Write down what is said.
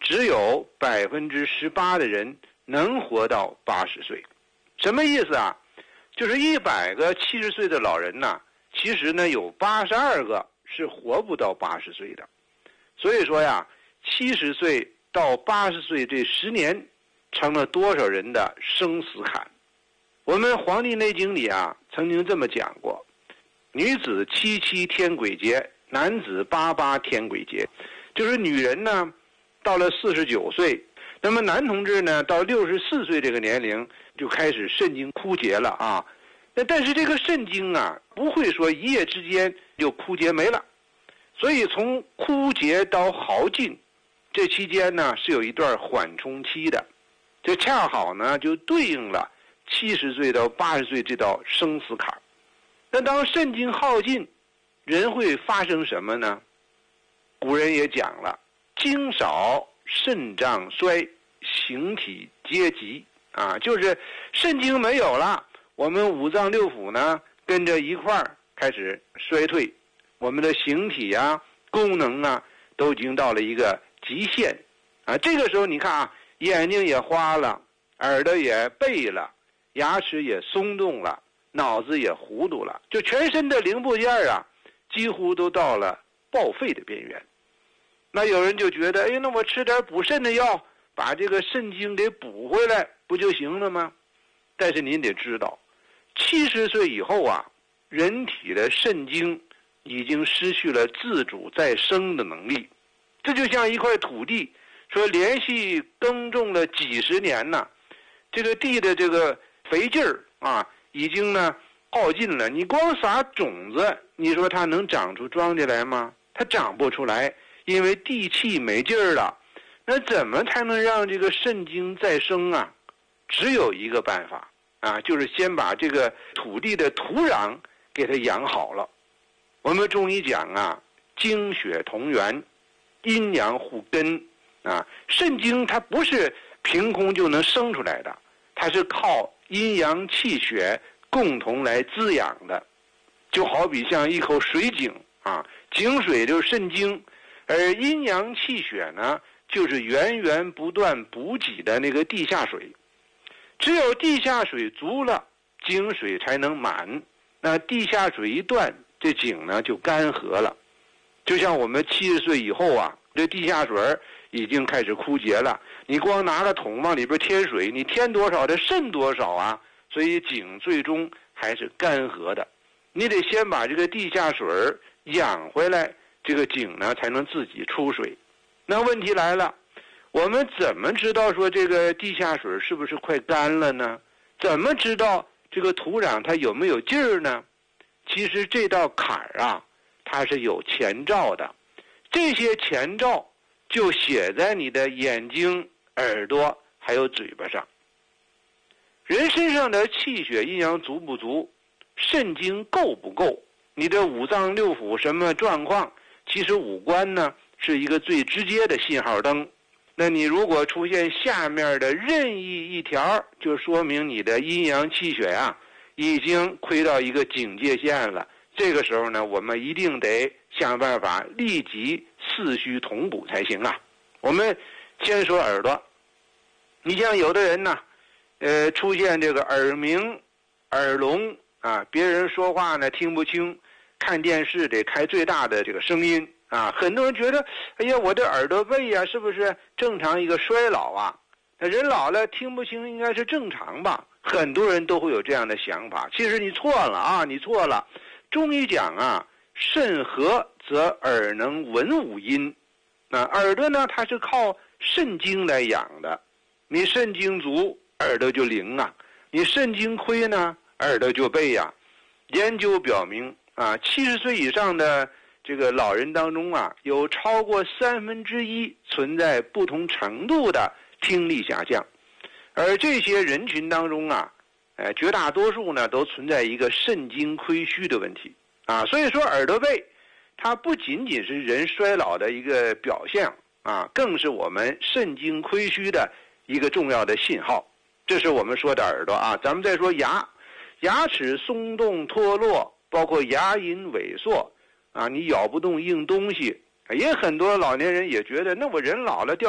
只有18%的人能活到80岁。什么意思啊？就是100个70岁的老人呢，其实呢有82个是活不到80岁的。所以说呀，70岁到80岁这10年成了多少人的生死坎。我们《黄帝内经》里啊曾经这么讲过，女子77天癸劫，男子88天癸劫。就是女人呢到了49岁，那么男同志呢到64岁这个年龄就开始肾经枯竭了啊。但是这个肾经啊不会说一夜之间就枯竭没了，所以从枯竭到耗尽这期间呢是有一段缓冲期的，这恰好呢就对应了70岁到80岁这道生死坎。那当肾经耗尽，人会发生什么呢？古人也讲了，精少肾脏衰，形体皆急啊，就是肾经没有了，我们五脏六腑呢跟着一块儿开始衰退，我们的形体啊功能啊都已经到了一个极限啊。这个时候你看啊，眼睛也花了，耳朵也背了，牙齿也松动了，脑子也糊涂了，就全身的零部件啊几乎都到了报废的边缘。那有人就觉得，那我吃点补肾的药，把这个肾经给补回来不就行了吗？但是您得知道，70岁以后啊，人体的肾经已经失去了自主再生的能力。这就像一块土地，说连续耕种了几十年呢，这个地的这个肥劲儿啊已经呢耗尽了，你光撒种子，你说它能长出庄稼来吗？它长不出来，因为地气没劲儿了。那怎么才能让这个肾经再生啊？只有一个办法啊，就是先把这个土地的土壤给它养好了。我们中医讲啊，精血同源，阴阳互根啊。肾经它不是凭空就能生出来的，它是靠阴阳气血共同来滋养的。就好比像一口水井啊，井水就是肾经，而阴阳气血呢就是源源不断补给的那个地下水。只有地下水足了，井水才能满。那地下水一断，这井呢就干涸了。就像我们70岁以后啊，这地下水已经开始枯竭了，你光拿个桶往里边添水，你添多少它渗多少啊，所以井最终还是干涸的。你得先把这个地下水养回来，这个井呢才能自己出水。那问题来了，我们怎么知道说这个地下水是不是快干了呢？怎么知道这个土壤它有没有劲儿呢？其实这道坎儿啊，它是有前兆的，这些前兆就写在你的眼睛、耳朵还有嘴巴上。人身上的气血阴阳足不足，肾经够不够，你的五脏六腑什么状况，其实五官呢是一个最直接的信号灯。那你如果出现下面的任意一条，就说明你的阴阳气血啊已经亏到一个警戒线了。这个时候呢，我们一定得想办法立即四虚同补才行啊。我们先说耳朵，你像有的人呢出现这个耳鸣、耳聋啊，别人说话呢听不清，看电视得开最大的这个声音啊。很多人觉得，哎呀，我的耳朵背啊，是不是正常一个衰老啊？那人老了听不清应该是正常吧？很多人都会有这样的想法。其实你错了啊，你错了。中医讲啊，肾和则耳能闻五音。那耳朵呢，它是靠肾经来养的。你肾经足，耳朵就灵啊；你肾经亏呢，耳朵就背呀。研究表明啊，70岁以上的这个老人当中啊，有超过1/3存在不同程度的听力下降，而这些人群当中啊，绝大多数呢都存在一个肾经亏虚的问题啊。所以说耳朵背，它不仅仅是人衰老的一个表现啊，更是我们肾经亏虚的一个重要的信号。这是我们说的耳朵啊。咱们再说牙，牙齿松动脱落，包括牙龈萎缩啊，你咬不动硬东西，也很多老年人也觉得，那我人老了掉